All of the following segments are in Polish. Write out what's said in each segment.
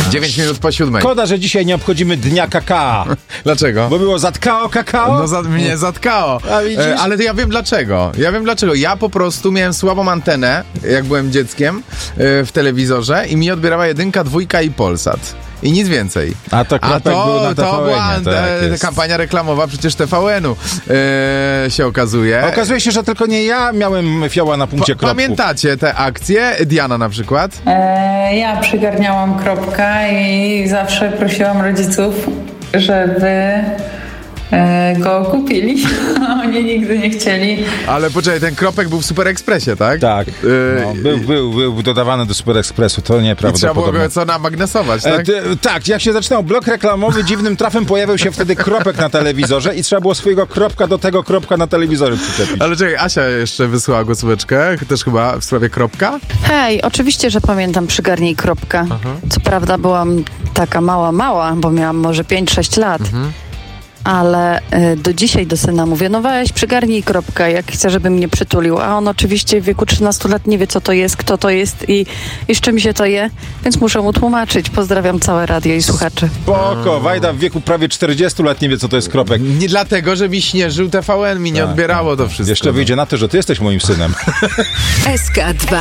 9 minut po 7. Szkoda, że dzisiaj nie obchodzimy Dnia Kakao. Dlaczego? Bo było zatkao kakao? No mnie zatkało. A widzisz? Ale to ja wiem dlaczego. Ja po prostu miałem słabą antenę, jak byłem dzieckiem, w telewizorze i mi odbierała 1, 2 i Polsat. I nic więcej. A to kropek był na to była TVN-ie, kampania reklamowa przecież TVN-u się okazuje. Okazuje się, że tylko nie ja miałem fioła na punkcie kropków. Pamiętacie te akcje? Diana na przykład? Ja przygarniałam kropka i zawsze prosiłam rodziców, żeby go kupili. Oni nigdy nie chcieli. Ale poczekaj, ten kropek był w Super Expressie, tak? Tak. Był dodawany do Super Expressu, to I trzeba nieprawdopodobne. było go co namagnesować, tak? Tak, jak się zaczynał blok reklamowy, dziwnym trafem pojawił się wtedy kropek na telewizorze i trzeba było swojego kropka do tego kropka na telewizorze przyczepić. Ale czekaj, Asia jeszcze wysłała głosóweczkę, też chyba w sprawie kropka. Hej, oczywiście, że pamiętam Przygarnij kropka. Co prawda byłam taka mała, bo miałam może 5-6 lat. Ale do dzisiaj do syna mówię, no weź, przygarnij kropkę, jak chcę, żeby mnie przytulił. A on oczywiście w wieku 13 lat nie wie, co to jest, kto to jest i z czym się to je, więc muszę mu tłumaczyć. Pozdrawiam całe radio i słuchaczy. Spoko, Wajda w wieku prawie 40 lat nie wie, co to jest kropek. Nie dlatego, że mi śnieżył TVN, mi nie odbierało to wszystko. Jeszcze wyjdzie na to, że ty jesteś moim synem. SK2.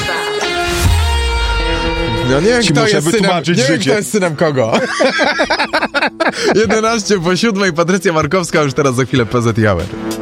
No nie wiem, Ci kto muszę jest wytłumaczyć synem, nie wiem, życie. kto jest synem kogo. 11 po 7, Patrycja Markowska, już teraz za chwilę PZ Hour.